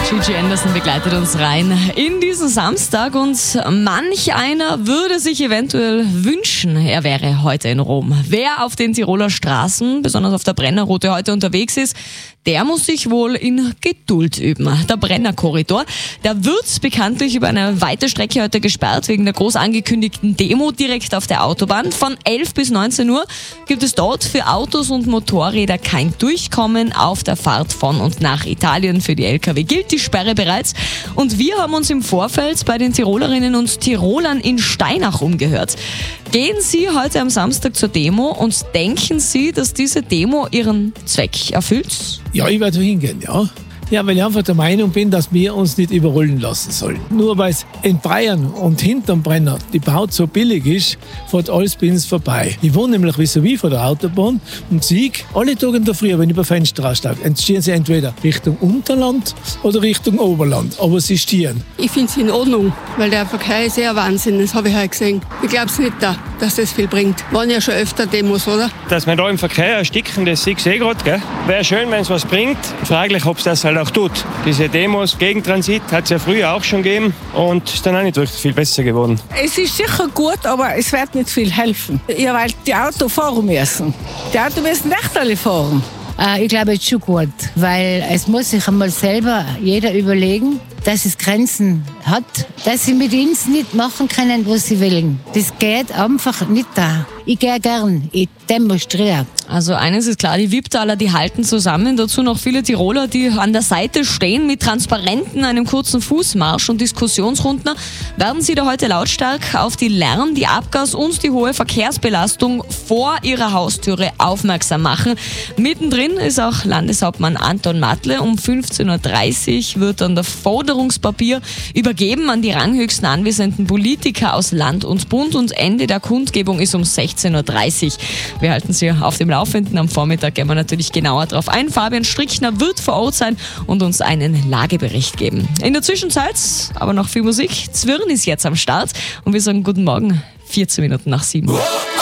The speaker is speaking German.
Gigi Anderson begleitet uns rein in diesen Samstag und manch einer würde sich eventuell wünschen, er wäre heute in Rom. Wer auf den Tiroler Straßen, besonders auf der Brennerroute, heute unterwegs ist, der muss sich wohl in Geduld üben. Der Brennerkorridor, der wird bekanntlich über eine weite Strecke heute gesperrt wegen der groß angekündigten Demo direkt auf der Autobahn. Von 11 bis 19 Uhr gibt es dort für Autos und Motorräder kein Durchkommen auf der Fahrt von und nach Italien. Für die LKW gilt die Sperre bereits. Und wir haben uns im Vorfeld bei den Tirolerinnen und Tirolern in Steinach umgehört. Gehen Sie heute am Samstag zur Demo und denken Sie, dass diese Demo ihren Zweck erfüllt? Ja, ich werde hingehen, ja. Ja, weil ich einfach der Meinung bin, dass wir uns nicht überrollen lassen sollen. Nur weil es in Bayern und hinterm Brenner die Haut so billig ist, fährt alles bei uns vorbei. Ich wohne nämlich vis-à-vis von der Autobahn und sehe alle Tage in der Früh, wenn ich über Fenster raussteige, entstehen sie entweder Richtung Unterland oder Richtung Oberland. Aber sie stehen. Ich finde es in Ordnung, weil der Verkehr ist eher Wahnsinn, das habe ich heute gesehen. Ich glaube es nicht, dass das viel bringt. Waren ja schon öfter Demos, oder? Dass wir da im Verkehr ersticken, das sehe ich gerade, gell? Wäre schön, wenn es was bringt. Fraglich, ob es das halt auch tut. Diese Demos gegen Transit hat es ja früher auch schon gegeben und ist dann auch nicht wirklich viel besser geworden. Es ist sicher gut, aber es wird nicht viel helfen. Ja, weil die Autos fahren müssen. Die Autos müssen echt alle fahren. Ich glaube, es ist schon gut, weil es muss sich einmal selber jeder überlegen, dass es Grenzen hat, dass sie mit uns nicht machen können, was sie wollen. Das geht einfach nicht da. Ich gehe gern, ich demonstriere. Also eines ist klar, die Wipptaler, die halten zusammen. Dazu noch viele Tiroler, die an der Seite stehen mit Transparenten, einem kurzen Fußmarsch und Diskussionsrunden. Werden sie da heute lautstark auf die Lärm, die Abgas- und die hohe Verkehrsbelastung vor ihrer Haustüre aufmerksam machen. Mittendrin ist auch Landeshauptmann Anton Matle. Um 15.30 Uhr wird dann der Forderungspapier übergeben an die ranghöchsten anwesenden Politiker aus Land und Bund und Ende der Kundgebung ist um 16.30 Uhr. Wir halten Sie auf dem Laufenden. Am Vormittag gehen wir natürlich genauer drauf ein. Fabian Strickner wird vor Ort sein und uns einen Lagebericht geben. In der Zwischenzeit aber noch viel Musik. Zwirn ist jetzt am Start und wir sagen guten Morgen, 14 Minuten nach 7.